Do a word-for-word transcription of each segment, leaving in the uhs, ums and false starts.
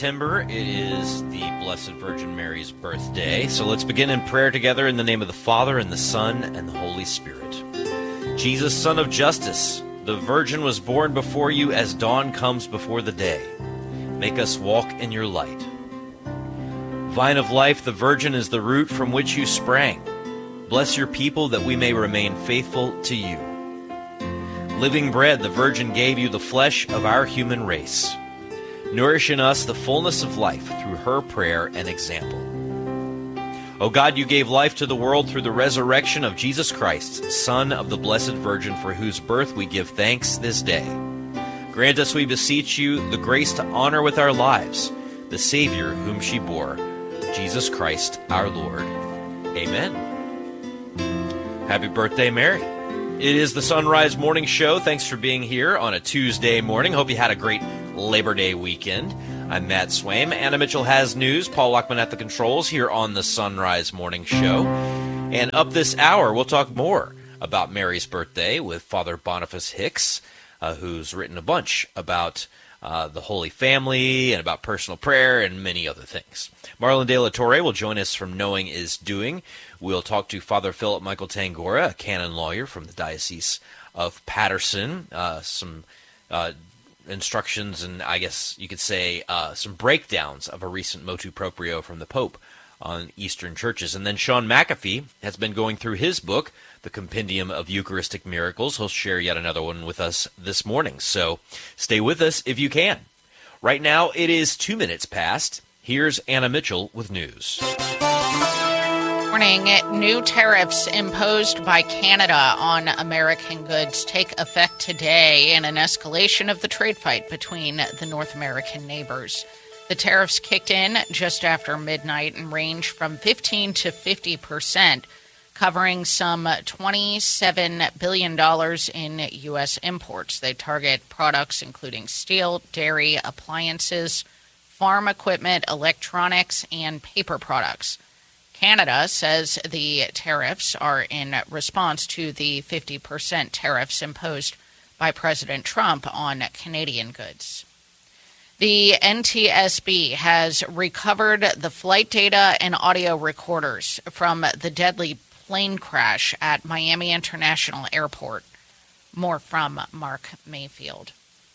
September, it is the Blessed Virgin Mary's birthday. So let's begin in prayer together in the name of the Father, and the Son, and the Holy Spirit. Jesus, Son of Justice, the Virgin was born before you as dawn comes before the day. Make us walk in your light. Vine of life, the Virgin is the root from which you sprang. Bless your people that we may remain faithful to you. Living bread, the Virgin gave you the flesh of our human race. Nourish in us the fullness of life through her prayer and example. O God, you gave life to the world through the resurrection of Jesus Christ, Son of the Blessed Virgin, for whose birth we give thanks this day. Grant us, we beseech you, the grace to honor with our lives the Savior whom she bore, Jesus Christ our Lord. Amen. Happy birthday, Mary. It is the Sunrise Morning Show. Thanks for being here on a Tuesday morning. Hope you had a great Labor Day weekend. I'm Matt Swaim. Anna Mitchell has news. Paul Lockman at the controls here on the Sunrise Morning Show. And up this hour, we'll talk more about Mary's birthday with Father Boniface Hicks, uh, who's written a bunch about uh, the Holy Family and about personal prayer and many other things. Marlon De La Torre will join us from Knowing is Doing. We'll talk to Father Philip Michael Tangora, a canon lawyer from the Diocese of Paterson. Uh, some uh, instructions and, I guess you could say, uh, some breakdowns of a recent motu proprio from the Pope on Eastern churches. And then Sean McAfee has been going through his book, The Compendium of Eucharistic Miracles. He'll share yet another one with us this morning. So stay with us if you can. Right now, it is two minutes past. Here's Anna Mitchell with news. Morning. New tariffs imposed by Canada on American goods take effect today in an escalation of the trade fight between the North American neighbors. The tariffs kicked in just after midnight and range from fifteen to fifty percent, covering some twenty-seven billion dollars in U S imports. They target products including steel, dairy, appliances, farm equipment, electronics, and paper products. Canada says the tariffs are in response to the fifty percent tariffs imposed by President Trump on Canadian goods. The N T S B has recovered the flight data and audio recorders from the deadly plane crash at Miami International Airport. More from Mark Mayfield.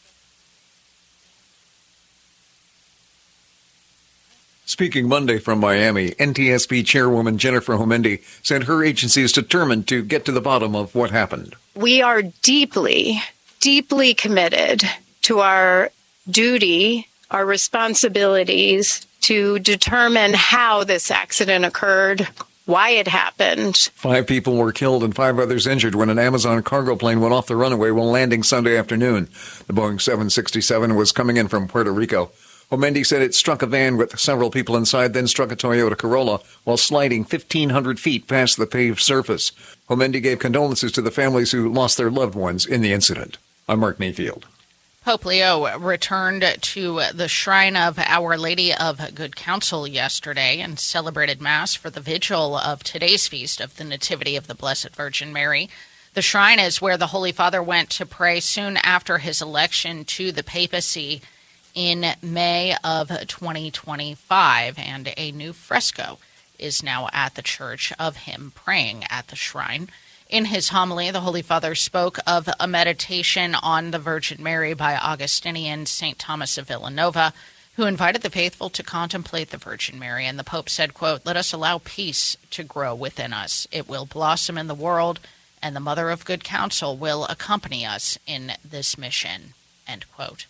Speaking Monday from Miami, N T S B Chairwoman Jennifer Homendy said her agency is determined to get to the bottom of what happened. We are deeply, deeply committed to our duty, our responsibilities to determine how this accident occurred, why it happened. Five people were killed and five others injured when an Amazon cargo plane went off the runway while landing Sunday afternoon. The Boeing seven sixty-seven was coming in from Puerto Rico. Homendy said it struck a van with several people inside, then struck a Toyota Corolla while sliding fifteen hundred feet past the paved surface. Homendy gave condolences to the families who lost their loved ones in the incident. I'm Mark Mayfield. Pope Leo returned to the Shrine of Our Lady of Good Counsel yesterday and celebrated Mass for the vigil of today's feast of the Nativity of the Blessed Virgin Mary. The shrine is where the Holy Father went to pray soon after his election to the papacy in May of twenty twenty-five, and a new fresco is now at the church of him praying at the shrine. In his homily, the Holy Father spoke of a meditation on the Virgin Mary by Augustinian Saint Thomas of Villanova, who invited the faithful to contemplate the Virgin Mary. And the Pope said, quote, "Let us allow peace to grow within us. It will blossom in the world, and the Mother of Good Counsel will accompany us in this mission," end quote.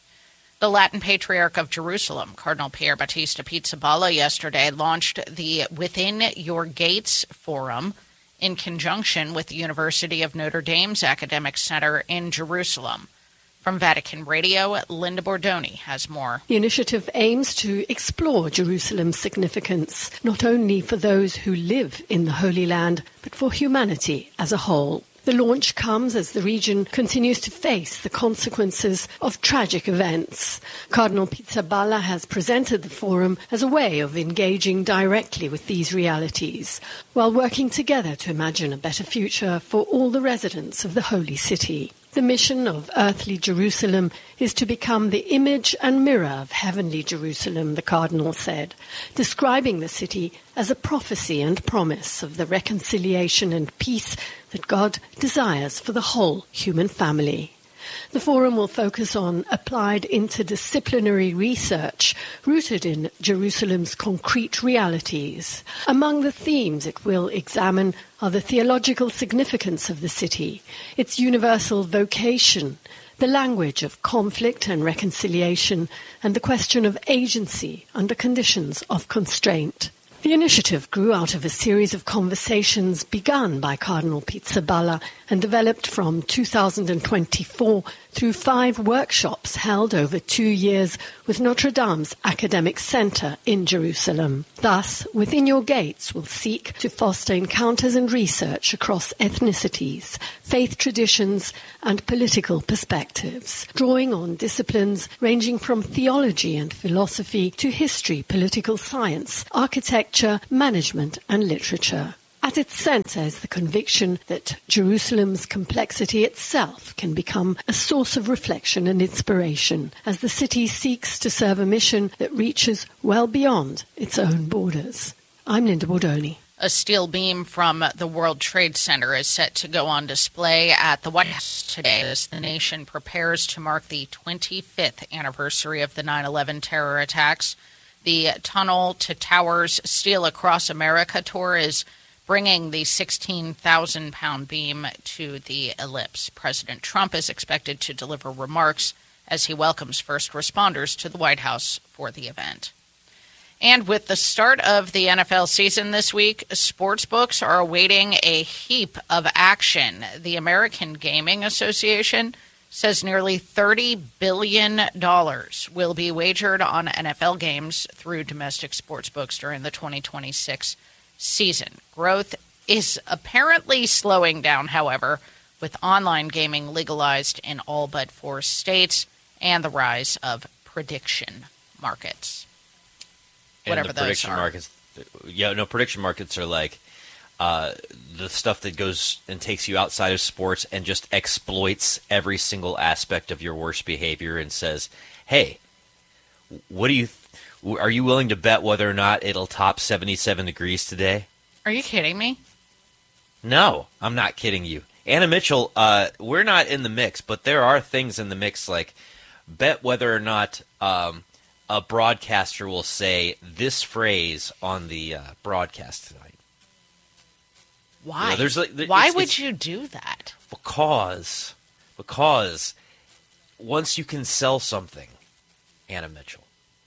The Latin Patriarch of Jerusalem, Cardinal Pier Battista Pizzaballa, yesterday launched the Within Your Gates Forum in conjunction with the University of Notre Dame's Academic Center in Jerusalem. From Vatican Radio, Linda Bordoni has more. The initiative aims to explore Jerusalem's significance, not only for those who live in the Holy Land, but for humanity as a whole. The launch comes as the region continues to face the consequences of tragic events. Cardinal Pizzaballa has presented the forum as a way of engaging directly with these realities, while working together to imagine a better future for all the residents of the Holy City. The mission of earthly Jerusalem is to become the image and mirror of heavenly Jerusalem, the cardinal said, describing the city as a prophecy and promise of the reconciliation and peace that God desires for the whole human family. The forum will focus on applied interdisciplinary research rooted in Jerusalem's concrete realities. Among the themes it will examine are the theological significance of the city, its universal vocation, the language of conflict and reconciliation, and the question of agency under conditions of constraint. The initiative grew out of a series of conversations begun by Cardinal Pizzaballa and developed from two thousand twenty-four through five workshops held over two years with Notre Dame's academic center in Jerusalem. Thus, Within Your Gates will seek to foster encounters and research across ethnicities, faith traditions, and political perspectives, drawing on disciplines ranging from theology and philosophy to history, political science, architecture, management, and literature. At its center is the conviction that Jerusalem's complexity itself can become a source of reflection and inspiration as the city seeks to serve a mission that reaches well beyond its own borders. I'm Linda Bordoni. A steel beam from the World Trade Center is set to go on display at the White House today as the nation prepares to mark the twenty-fifth anniversary of the nine eleven terror attacks. The Tunnel to Towers Steel Across America tour is bringing the sixteen thousand pound beam to the ellipse. President Trump is expected to deliver remarks as he welcomes first responders to the White House for the event. And with the start of the N F L season this week, sportsbooks are awaiting a heap of action. The American Gaming Association says nearly thirty billion dollars will be wagered on N F L games through domestic sportsbooks during the twenty twenty-six season. Growth is apparently slowing down, however, with online gaming legalized in all but four states and the rise of prediction markets. Whatever and the those prediction are. markets, yeah, no, prediction markets are like uh, the stuff that goes and takes you outside of sports and just exploits every single aspect of your worst behavior and says, "Hey, what do you? Th- are you willing to bet whether or not it'll top seventy-seven degrees today?" Are you kidding me? No, I'm not kidding you. Anna Mitchell, uh, we're not in the mix, but there are things in the mix like bet whether or not um, a broadcaster will say this phrase on the uh, broadcast tonight. Why? You know, there's like, there, Why it's, would it's you do that? Because, because once you can sell something, Anna Mitchell,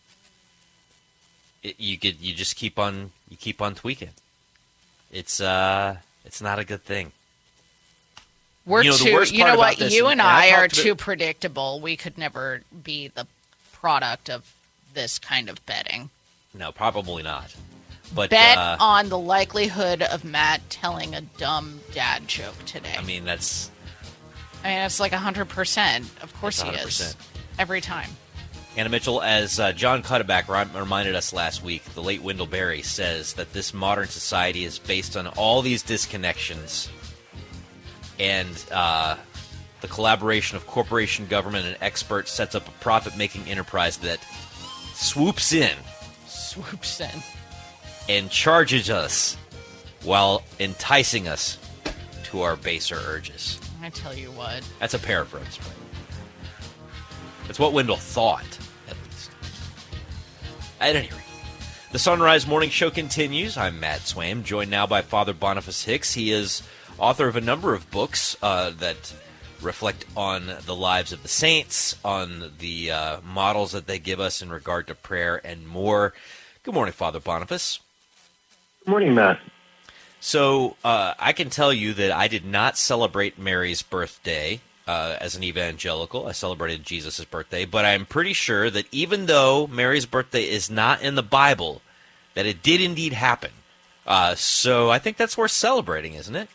it, you could you just keep on you keep on tweaking. It's uh, it's not a good thing. We're You know, the too. worst You part know about what? this, You and and I I are talked to- too predictable. We could never be the product of this kind of betting. No, probably not. But Bet uh, on the likelihood of Matt telling a dumb dad joke today. I mean, that's I mean, it's like one hundred percent. Of course It's he one hundred is. percent. Every time. Anna Mitchell, as uh, John Cuddeback rem- reminded us last week, the late Wendell Berry says that this modern society is based on all these disconnections and uh, the collaboration of corporation, government, and experts sets up a profit-making enterprise that swoops in Swoops in. and charges us while enticing us to our baser urges. I tell you what. That's a paraphrase, right? That's what Wendell thought, at least. At any rate, the Sunrise Morning Show continues. I'm Matt Swaim, joined now by Father Boniface Hicks. He is author of a number of books uh, that reflect on the lives of the saints, on the uh, models that they give us in regard to prayer, and more. Good morning, Father Boniface. Good morning, Matt. So uh, I can tell you that I did not celebrate Mary's birthday uh, as an evangelical. I celebrated Jesus' birthday, but I'm pretty sure that even though Mary's birthday is not in the Bible, that it did indeed happen. Uh, so I think that's worth celebrating, isn't it?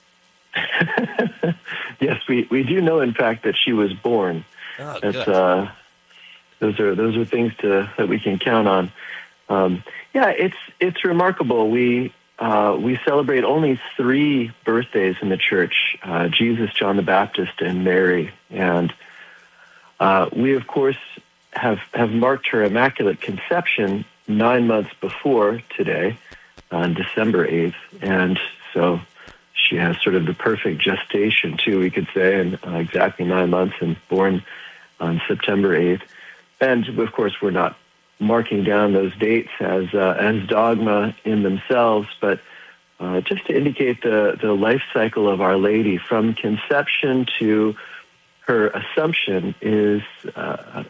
Yes, we, we do know, in fact, that she was born. Oh, That's, good. uh, those are those are things to that we can count on. Um, yeah, it's it's remarkable. We uh, we celebrate only three birthdays in the church uh, Jesus, John the Baptist, and Mary. And uh, we, of course, have, have marked her Immaculate Conception nine months before today, on December eighth. And so she has sort of the perfect gestation, too, we could say, and uh, exactly nine months, and born on September eighth. And, of course, we're not marking down those dates as uh, as dogma in themselves, but uh, just to indicate the, the life cycle of Our Lady from conception to her Assumption is uh,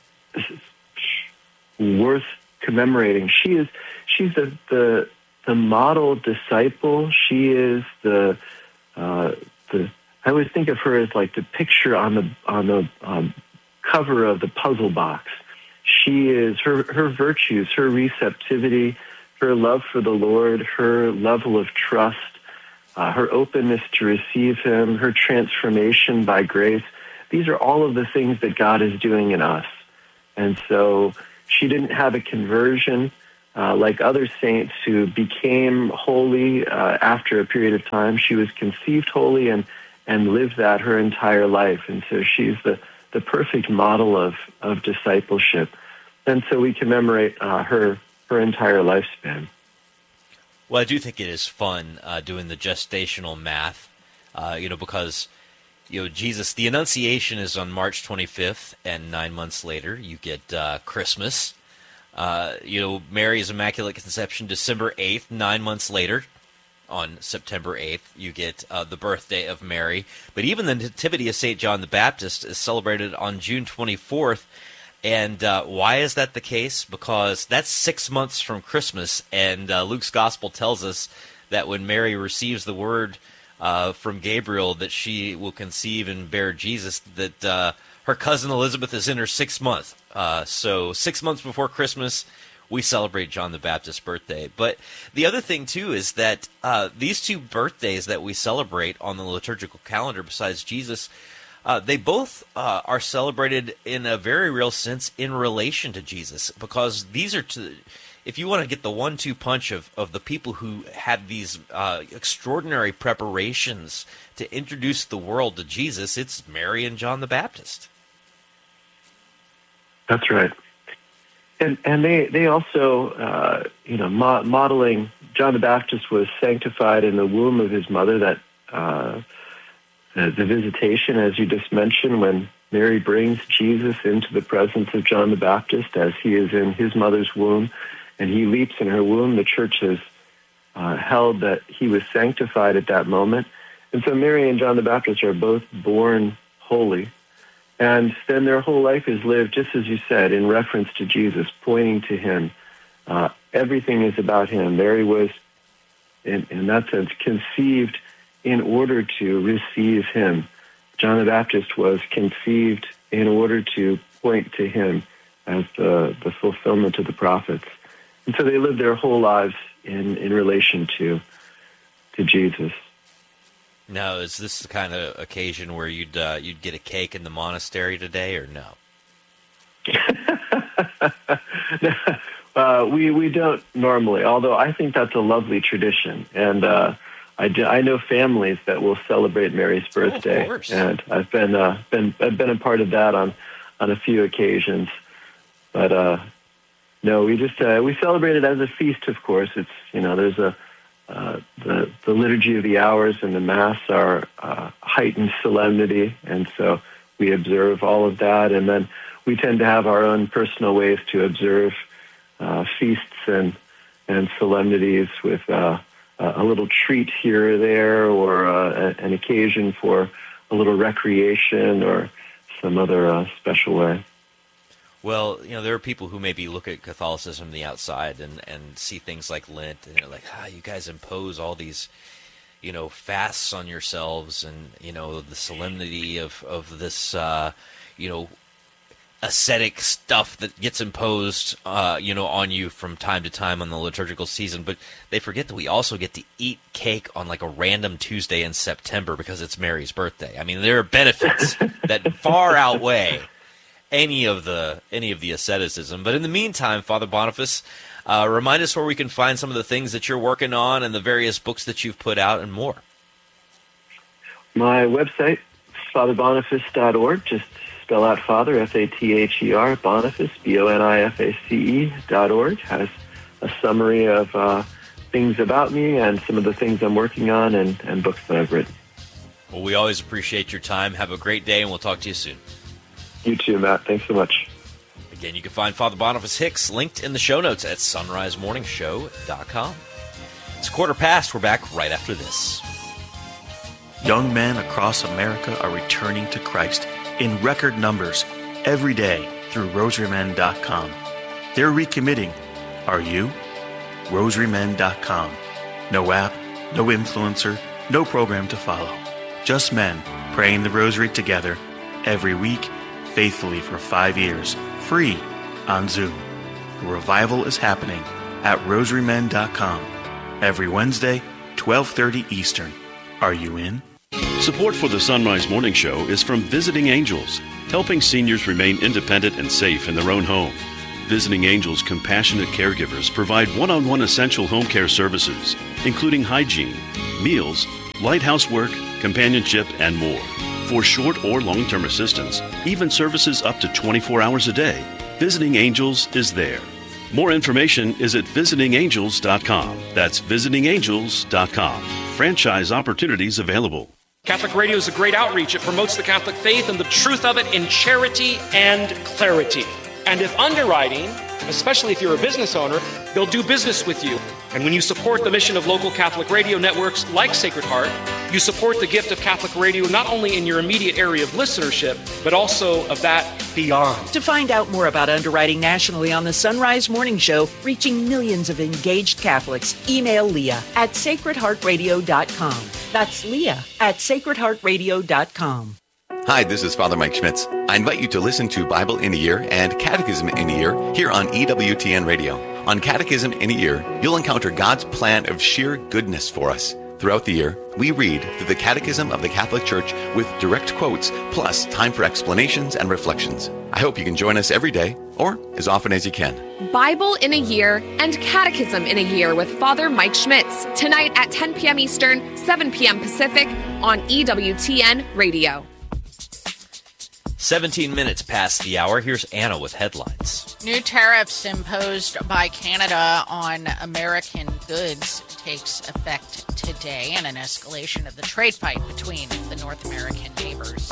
worth commemorating. She is she's the the, the model disciple. She is the uh, the. I always think of her as like the picture on the on the um, cover of the puzzle box. She is her her virtues, her receptivity, her love for the Lord, her level of trust, uh, her openness to receive Him, her transformation by grace. These are all of the things that God is doing in us. And so she didn't have a conversion uh, like other saints who became holy uh, after a period of time. She was conceived holy and, and lived that her entire life. And so she's the the perfect model of, of discipleship. And so we commemorate uh, her her entire lifespan. Well, I do think it is fun uh, doing the gestational math, uh, you know, because, you know, Jesus, the Annunciation is on March twenty-fifth, and nine months later you get uh, Christmas. Uh, you know, Mary's Immaculate Conception, December eighth, nine months later, on September eighth, you get uh, the birthday of Mary. But even the Nativity of Saint John the Baptist is celebrated on June twenty-fourth. And uh, why is that the case? Because that's six months from Christmas, and uh, Luke's Gospel tells us that when Mary receives the word uh, from Gabriel that she will conceive and bear Jesus, that uh, her cousin Elizabeth is in her sixth month. Uh, so six months before Christmas, we celebrate John the Baptist's birthday. But the other thing, too, is that uh, these two birthdays that we celebrate on the liturgical calendar, besides Jesus, uh, they both uh, are celebrated in a very real sense in relation to Jesus, because these are, to, if you want to get the one two punch of, of the people who had these uh, extraordinary preparations to introduce the world to Jesus, it's Mary and John the Baptist. That's right. And, and they, they also, uh, you know, mo- modeling, John the Baptist was sanctified in the womb of his mother, that uh, the, the visitation, as you just mentioned, when Mary brings Jesus into the presence of John the Baptist as he is in his mother's womb, and he leaps in her womb. The church has uh, held that he was sanctified at that moment. And so Mary and John the Baptist are both born holy. And then their whole life is lived, just as you said, in reference to Jesus, pointing to him. Uh, everything is about him. Mary was, in, in that sense, conceived in order to receive him. John the Baptist was conceived in order to point to him as the, the fulfillment of the prophets. And so they lived their whole lives in, in relation to, to Jesus. Now, is this the kind of occasion where you'd uh, you'd get a cake in the monastery today, or no? uh, we we don't normally, although I think that's a lovely tradition, and uh, I, do, I know families that will celebrate Mary's birthday, oh, of course. and I've been uh, been I've been a part of that on on a few occasions, but uh, no, we just uh, we celebrate it as a feast. Of course, it's you know there's a Uh, the, the liturgy of the hours and the Mass are uh, heightened solemnity, and so we observe all of that, and then we tend to have our own personal ways to observe uh, feasts and, and solemnities with uh, a little treat here or there, or uh, an occasion for a little recreation or some other uh, special way. Well, you know, there are people who maybe look at Catholicism from the outside and, and see things like Lent, and they're like, ah, you guys impose all these, you know, fasts on yourselves, and, you know, the solemnity of, of this, uh, you know, ascetic stuff that gets imposed, uh, you know, on you from time to time on the liturgical season. But they forget that we also get to eat cake on like a random Tuesday in September because it's Mary's birthday. I mean, there are benefits that far outweigh any of the any of the asceticism. But in the meantime, Father Boniface, uh, remind us where we can find some of the things that you're working on and the various books that you've put out and more. My website, father boniface dot org, just spell out Father, F A T H E R, Boniface, B O N I F A C E dot org, has a summary of uh, things about me and some of the things I'm working on and, and books that I've written. Well, we always appreciate your time. Have a great day, and we'll talk to you soon. You too, Matt. Thanks so much. Again, you can find Father Boniface Hicks linked in the show notes at sunrise morning show dot com. It's quarter past. We're back right after this. Young men across America are returning to Christ in record numbers every day through rosary men dot com. They're recommitting. Are you? rosary men dot com. No app, no influencer, no program to follow. Just men praying the rosary together every week, faithfully for five years, free on Zoom. The revival is happening at rosary men dot com every Wednesday, twelve thirty Eastern. Are you in? Support for the Sunrise Morning Show is from Visiting Angels, helping seniors remain independent and safe in their own home. Visiting Angels compassionate caregivers provide one-on-one essential home care services, including hygiene, meals, light housework, companionship, and more. For short or long-term assistance, even services up to twenty-four hours a day, Visiting Angels is there. More information is at visiting angels dot com. That's visiting angels dot com. Franchise opportunities available. Catholic Radio is a great outreach. It promotes the Catholic faith and the truth of it in charity and clarity. And if underwriting, especially if you're a business owner, they'll do business with you. And when you support the mission of local Catholic radio networks like Sacred Heart, you support the gift of Catholic radio not only in your immediate area of listenership, but also of that beyond. To find out more about underwriting nationally on the Sunrise Morning Show, reaching millions of engaged Catholics, email Leah at sacred heart radio dot com. That's Leah at sacred heart radio dot com. Hi, this is Father Mike Schmitz. I invite you to listen to Bible in a Year and Catechism in a Year here on E W T N Radio. On Catechism in a Year, you'll encounter God's plan of sheer goodness for us. Throughout the year, we read through the Catechism of the Catholic Church with direct quotes, plus time for explanations and reflections. I hope you can join us every day, or as often as you can. Bible in a Year and Catechism in a Year with Father Mike Schmitz, tonight at ten p.m. Eastern, seven p.m. Pacific on E W T N Radio. seventeen minutes past the hour. Here's Anna with headlines. New tariffs imposed by Canada on American goods takes effect today in an escalation of the trade fight between the North American neighbors.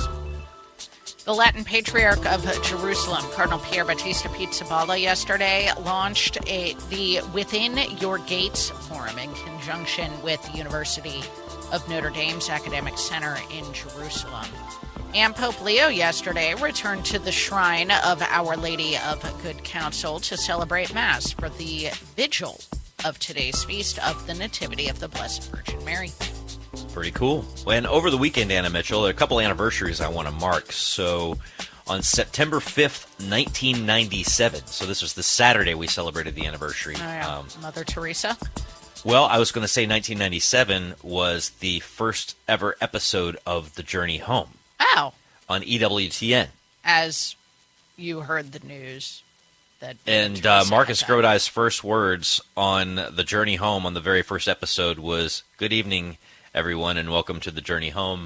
The Latin Patriarch of Jerusalem, Cardinal Pier Battista Pizzaballa, yesterday launched a, the Within Your Gates Forum in conjunction with the University of Notre Dame's Academic Center in Jerusalem. And Pope Leo yesterday returned to the shrine of Our Lady of Good Counsel to celebrate Mass for the vigil of today's feast of the Nativity of the Blessed Virgin Mary. Pretty cool. And over the weekend, Anna Mitchell, there are a couple anniversaries I want to mark. So on September fifth, nineteen ninety-seven, so this was the Saturday we celebrated the anniversary. Oh, yeah. um, Mother Teresa? Well, I was going to say nineteen ninety-seven was the first ever episode of The Journey Home. Oh. On E W T N. As you heard the news. that. And uh, Marcus Grodi's first words on The Journey Home on the very first episode was, "Good evening, everyone, and welcome to The Journey Home.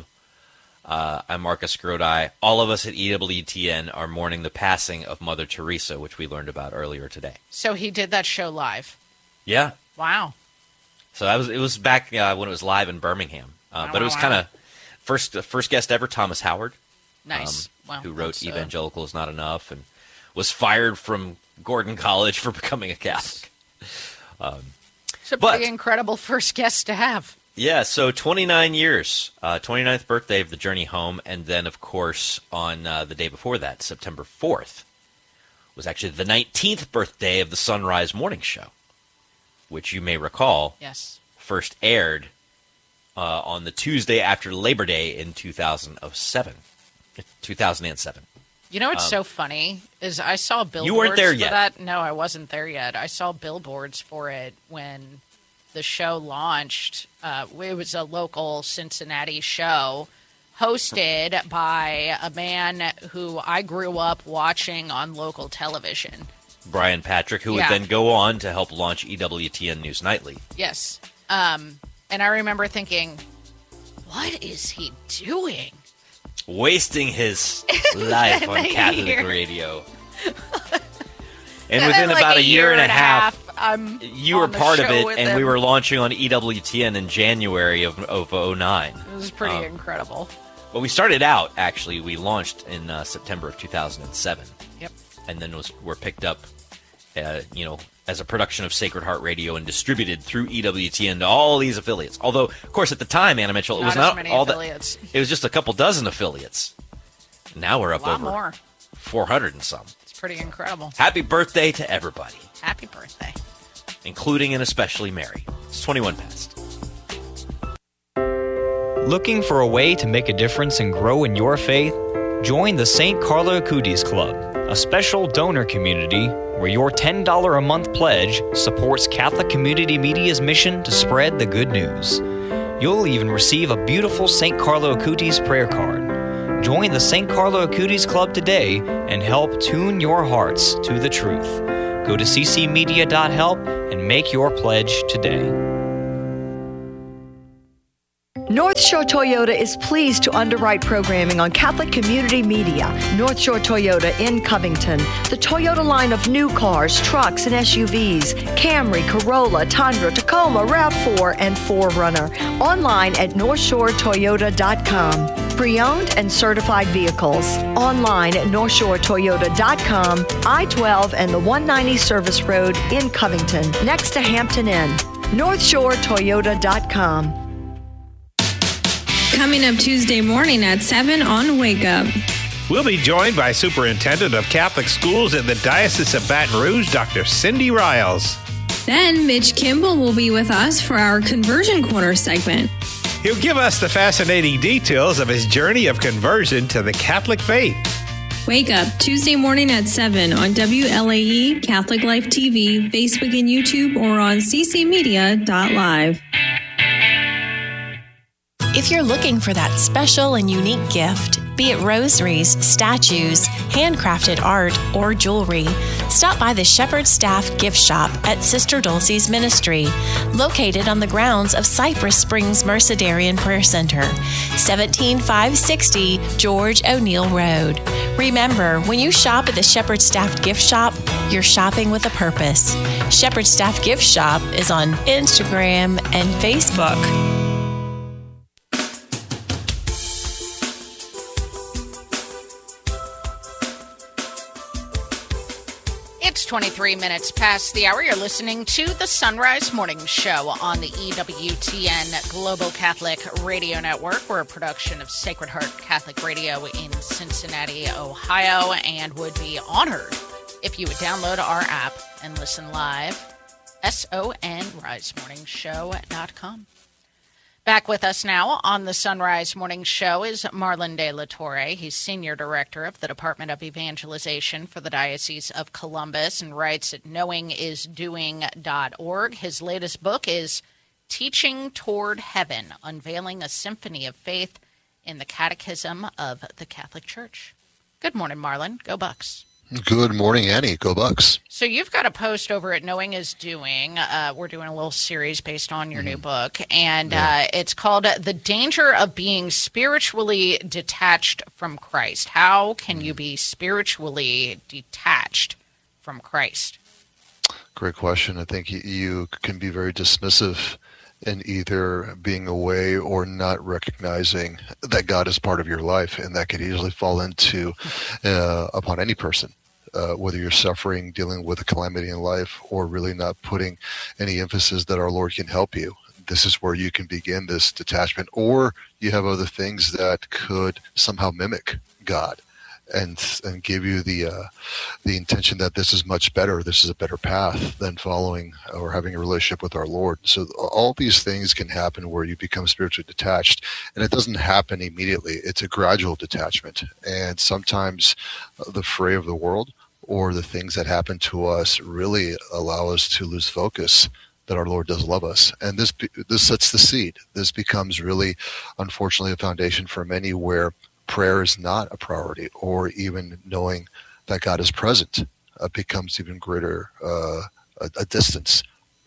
Uh, I'm Marcus Grodi. All of us at E W T N are mourning the passing of Mother Teresa," which we learned about earlier today. So he did that show live? Yeah. Wow. So that was it was back uh, when it was live in Birmingham. Uh, wow, but it was wow. kind of first first guest ever, Thomas Howard. Nice. Um, wow, who wrote uh... Evangelical is Not Enough and was fired from Gordon College for becoming a Catholic. Um, it's a but, pretty incredible first guest to have. Yeah, so twenty-nine years, uh, twenty-ninth birthday of The Journey Home, and then, of course, on uh, the day before that, September fourth, was actually the nineteenth birthday of the Sunrise Morning Show, which you may recall yes. first aired uh, on the Tuesday after Labor Day in two thousand seven. two thousand seven. You know what's um, so funny is I saw billboards you weren't there for yet. that. No, I wasn't there yet. I saw billboards for it when the show launched. Uh, it was a local Cincinnati show hosted by a man who I grew up watching on local television. Brian Patrick, who yeah. would then go on to help launch E W T N News Nightly. Yes. Um, and I remember thinking, What is he doing? Wasting his life on Catholic year. radio. And And within then, like, about a year, and a half, I'm you were on the part of show it, with and him. we were launching on E W T N in January of, of oh nine. It was pretty Um, incredible. Well, we started out, actually, we launched in uh, September of two thousand seven. Yep. And then was were picked up, uh, you know, as a production of Sacred Heart Radio and distributed through E W T N to all these affiliates. Although, of course, at the time, Anna Mitchell, it Not was as not many all affiliates. that. It was just a couple dozen affiliates. Now we're A up lot over more. four hundred and some. It's pretty incredible. Happy birthday to everybody, Happy birthday. including and especially Mary. It's twenty-one past. Looking for a way to make a difference and grow in your faith? Join the Saint Carlo Acutis Club, a special donor community where your ten dollars a month pledge supports Catholic Community Media's mission to spread the good news. You'll even receive a beautiful Saint Carlo Acutis prayer card. Join the Saint Carlo Acutis Club today and help tune your hearts to the truth. Go to c c media dot help and make your pledge today. North Shore Toyota is pleased to underwrite programming on Catholic Community Media. North Shore Toyota in Covington. The Toyota line of new cars, trucks, and S U Vs. Camry, Corolla, Tundra, Tacoma, RAV four, and four runner. Online at north shore toyota dot com. Pre-owned and certified vehicles. Online at north shore toyota dot com. I twelve and the one ninety Service Road in Covington, next to Hampton Inn. north shore toyota dot com. Coming up Tuesday morning at seven on Wake Up. We'll be joined by Superintendent of Catholic Schools in the Diocese of Baton Rouge, Doctor Cindy Riles. Then Mitch Kimball will be with us for our Conversion Corner segment. He'll give us the fascinating details of his journey of conversion to the Catholic faith. Wake Up Tuesday morning at seven on W L A E, Catholic Life T V, Facebook and YouTube, or on c c media dot live. If you're looking for that special and unique gift, be it rosaries, statues, handcrafted art, or jewelry, stop by the Shepherd Staff Gift Shop at Sister Dulcie's Ministry, located on the grounds of Cypress Springs Mercedarian Prayer Center, seventeen five sixty George O'Neill Road. Remember, when you shop at the Shepherd Staff Gift Shop, you're shopping with a purpose. Shepherd Staff Gift Shop is on Instagram and Facebook. It's twenty-three minutes past the hour. You're listening to the Sunrise Morning Show on the E W T N Global Catholic Radio Network. We're a production of Sacred Heart Catholic Radio in Cincinnati, Ohio, and would be honored if you would download our app and listen live. S O N rise morning show dot com. Back with us now on the Sunrise Morning Show is Marlon de la Torre. He's Senior Director of the Department of Evangelization for the Diocese of Columbus and writes at knowing is doing dot org. His latest book is Teaching Toward Heaven, Unveiling a Symphony of Faith in the Catechism of the Catholic Church. Good morning, Marlon. Go Bucks. Good morning, Annie. Go Bucks. So you've got a post over at Knowing is Doing. Uh, we're doing a little series based on your mm-hmm. new book, and yeah. uh, it's called The Danger of Being Spiritually Detached from Christ. How can you be spiritually detached from Christ? Great question. I think you can be very dismissive in either being away or not recognizing that God is part of your life, and that could easily fall into uh, upon any person, uh, whether you're suffering, dealing with a calamity in life, or really not putting any emphasis that our Lord can help you. This is where you can begin this detachment, or you have other things that could somehow mimic God and and give you the uh, the intention that this is much better, this is a better path than following or having a relationship with our Lord. So all these things can happen where you become spiritually detached, and it doesn't happen immediately. It's a gradual detachment, and sometimes the fray of the world or the things that happen to us really allow us to lose focus that our Lord does love us. And this this sets the seed. This becomes really, unfortunately, a foundation for many where prayer is not a priority, or even knowing that God is present uh, becomes even greater uh, a, a distance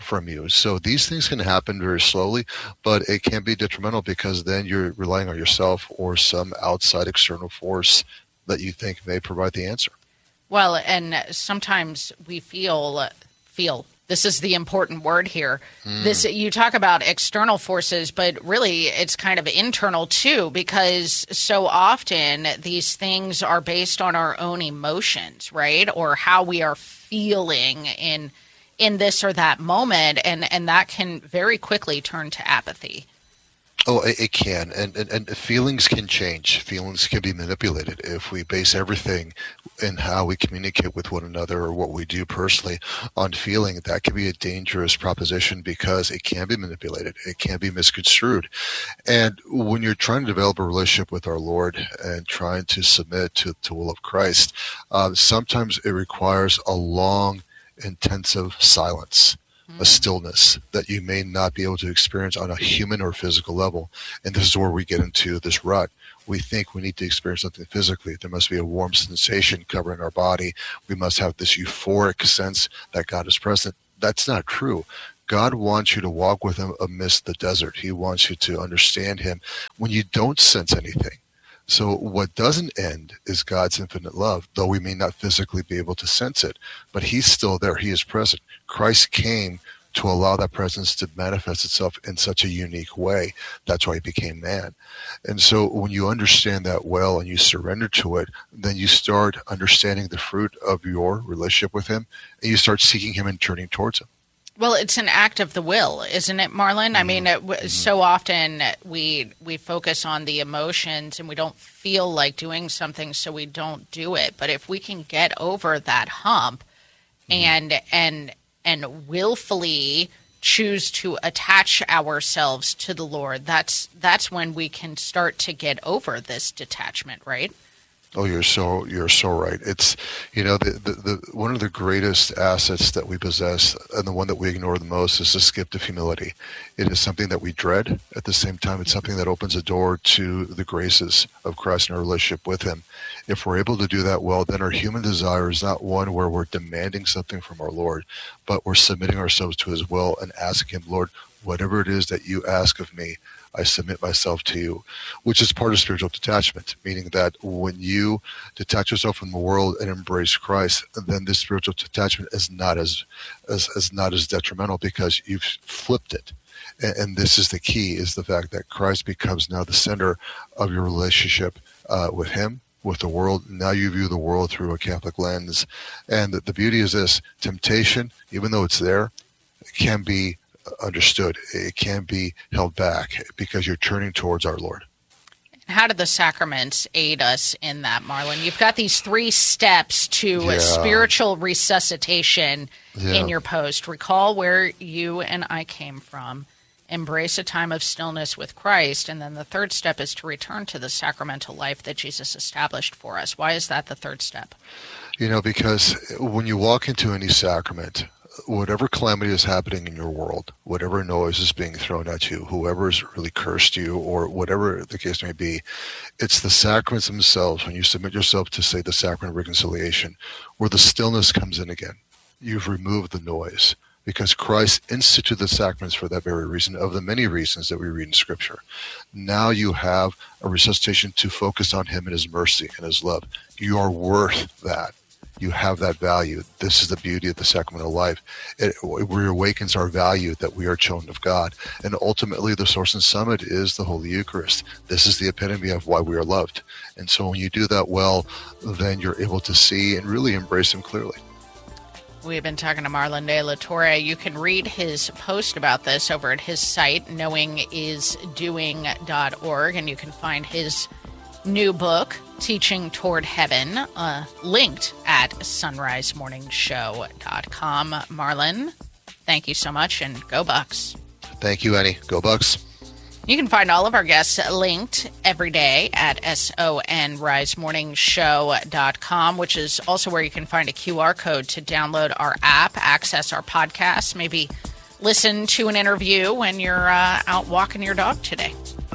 from you. So these things can happen very slowly, but it can be detrimental because then you're relying on yourself or some outside external force that you think may provide the answer. Well, and sometimes we feel, feel, this is the important word here. Mm. This, you talk about external forces, but really it's kind of internal too, because so often these things are based on our own emotions, right? Or how we are feeling in in this or that moment, and, and that can very quickly turn to apathy. Oh, it, it can. And, and and feelings can change. Feelings can be manipulated. If we base everything in how we communicate with one another or what we do personally on feeling, that can be a dangerous proposition because it can be manipulated. It can be misconstrued. And when you're trying to develop a relationship with our Lord and trying to submit to, to the will of Christ, uh, sometimes it requires a long, intensive silence. A stillness that you may not be able to experience on a human or physical level. And this is where we get into this rut. We think we need to experience something physically. There must be a warm sensation covering our body. We must have this euphoric sense that God is present. That's not true. God wants you to walk with him amidst the desert. He wants you to understand him when you don't sense anything. So what doesn't end is God's infinite love, though we may not physically be able to sense it, but he's still there. He is present. Christ came to allow that presence to manifest itself in such a unique way. That's why he became man. And so when you understand that well and you surrender to it, then you start understanding the fruit of your relationship with him, and you start seeking him and turning towards him. Well, it's an act of the will, isn't it, Marlon? Mm-hmm. I mean, it, mm-hmm. so often we we focus on the emotions and we don't feel like doing something, so we don't do it. But if we can get over that hump mm-hmm. and and and willfully choose to attach ourselves to the Lord, that's that's when we can start to get over this detachment, right? Oh, you're so you're so right. It's, you know, the, the the one of the greatest assets that we possess, and the one that we ignore the most, is this gift of humility. It is something that we dread. At the same time, it's something that opens a door to the graces of Christ and our relationship with him. If we're able to do that well, then our human desire is not one where we're demanding something from our Lord, but we're submitting ourselves to his will and asking him, Lord, whatever it is that you ask of me, I submit myself to you, which is part of spiritual detachment, meaning that when you detach yourself from the world and embrace Christ, then this spiritual detachment is not as, as, as not as detrimental because you've flipped it. And, and this is the key, is the fact that Christ becomes now the center of your relationship uh, with him, with the world. Now you view the world through a Catholic lens. And the, the beauty is this: temptation, even though it's there, can be understood. It can be held back because you're turning towards our Lord. How do the sacraments aid us in that, Marlon? You've got these three steps to Yeah. spiritual resuscitation Yeah. in your post. Recall where you and I came from. Embrace a time of stillness with Christ. And then the third step is to return to the sacramental life that Jesus established for us. Why is that the third step? You know, because when you walk into any sacrament, whatever calamity is happening in your world, whatever noise is being thrown at you, whoever has really cursed you, or whatever the case may be, it's the sacraments themselves, when you submit yourself to, say, the sacrament of reconciliation, where the stillness comes in again. You've removed the noise, because Christ instituted the sacraments for that very reason, of the many reasons that we read in Scripture. Now you have a resuscitation to focus on him and his mercy and his love. You are worth that. You have that value. This is the beauty of the sacramental life. It, it reawakens our value that we are children of God. And ultimately, the source and summit is the Holy Eucharist. This is the epitome of why we are loved. And so when you do that well, then you're able to see and really embrace him clearly. We've been talking to Marlon de la Torre. You can read his post about this over at his site, knowing is doing dot org, and you can find his new book, Teaching Toward Heaven, uh, linked at sunrise morning show dot com. Marlon, thank you so much, and go Bucks. Thank you, Annie. Go Bucks. You can find all of our guests linked every day at sunrise morning show dot com, which is also where you can find a Q R code to download our app, access our podcasts, maybe listen to an interview when you're uh, out walking your dog today.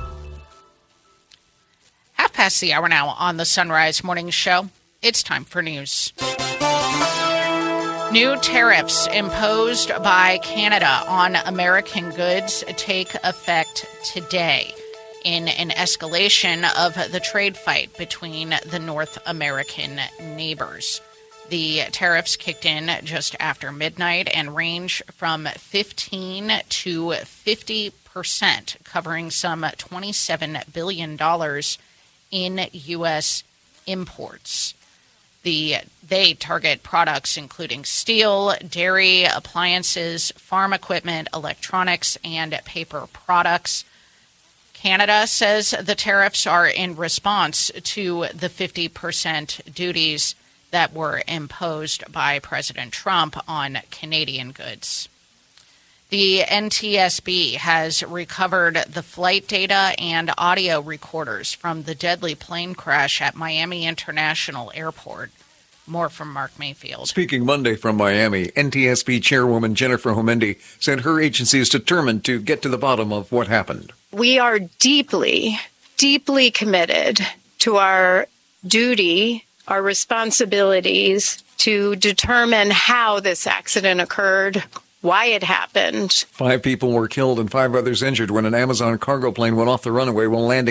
Half past the hour now on the Sunrise Morning Show. It's time for news. New tariffs imposed by Canada on American goods take effect today in an escalation of the trade fight between the North American neighbors. The tariffs kicked in just after midnight and range from fifteen to fifty percent, covering some twenty-seven billion dollars in U S imports. The, they target products including steel, dairy, appliances, farm equipment, electronics, and paper products. Canada says the tariffs are in response to the fifty percent duties that were imposed by President Trump on Canadian goods. The N T S B has recovered the flight data and audio recorders from the deadly plane crash at Miami International Airport. More from Mark Mayfield. Speaking Monday from Miami, N T S B Chairwoman Jennifer Homendy said her agency is determined to get to the bottom of what happened. We are deeply, deeply committed to our duty, our responsibilities to determine how this accident occurred, why it happened. Five people were killed and five others injured when an Amazon cargo plane went off the runway while landing